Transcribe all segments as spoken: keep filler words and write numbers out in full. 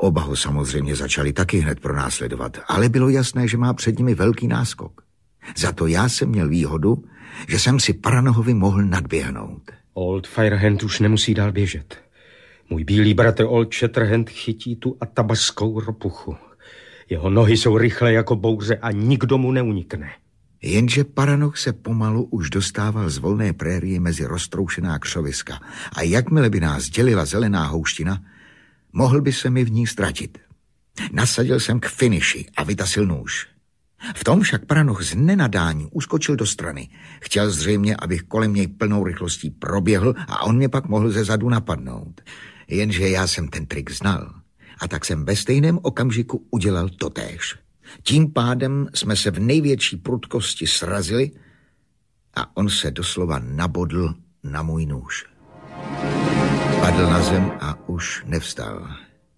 Oba ho samozřejmě začali taky hned pronásledovat, ale bylo jasné, že má před nimi velký náskok. Za to já jsem měl výhodu, že jsem si Paranohovi mohl nadběhnout. Old Firehand už nemusí dál běžet. Můj bílý bratr Old Shatterhand chytí tu atabaskou ropuchu. Jeho nohy jsou rychlé jako bouře a nikdo mu neunikne. Jenže Paranoh se pomalu už dostával z volné prérie mezi roztroušená křoviska a jakmile by nás dělila zelená houština, mohl by se mi v ní ztratit. Nasadil jsem k finiši a vytasil nůž. V tom však Paranoh z nenadání uskočil do strany. Chtěl zřejmě, abych kolem něj plnou rychlostí proběhl a on mě pak mohl ze zadu napadnout. Jenže já jsem ten trik znal a tak jsem ve stejném okamžiku udělal totéž. Tím pádem jsme se v největší prudkosti srazili a on se doslova nabodl na můj nůž. Padl na zem a už nevstal.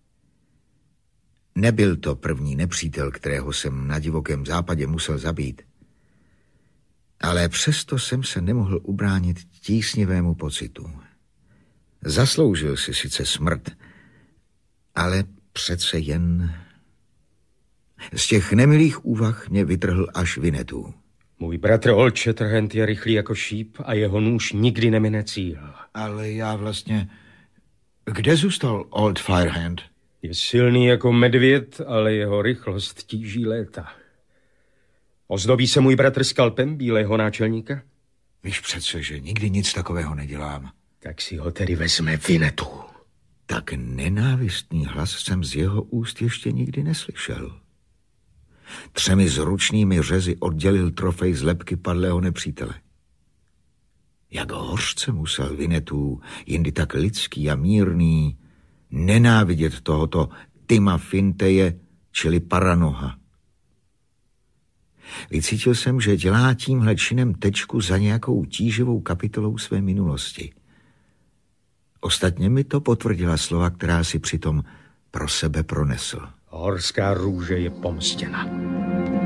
Nebyl to první nepřítel, kterého jsem na divokém západě musel zabít. Ale přesto jsem se nemohl ubránit tísnivému pocitu. Zasloužil si sice smrt, ale přece jen... Z těch nemilých úvah mě vytrhl až Winnetou. Můj bratr Old Shatterhand je rychlý jako šíp a jeho nůž nikdy nemine cíl. Ale já vlastně... Kde zůstal Old Firehand? Je silný jako medvěd, ale jeho rychlost tíží léta. Ozdobí se můj bratr skalpem bílého náčelníka? Víš přece, že nikdy nic takového nedělám. Tak si ho tedy vezme Winnetou. Tak nenávistný hlas jsem z jeho úst ještě nikdy neslyšel. Třemi zručnými řezy oddělil trofej z lebky padlého nepřítele. Jak hořce musel Winnetou, jindy tak lidský a mírný, nenávidět tohoto Tima Finteje, čili Paranoha. Vycítil jsem, že dělá tímhle činem tečku za nějakou tíživou kapitolou své minulosti. Ostatně mi to potvrdila slova, která si přitom pro sebe pronesl. Horská růže je pomstěna.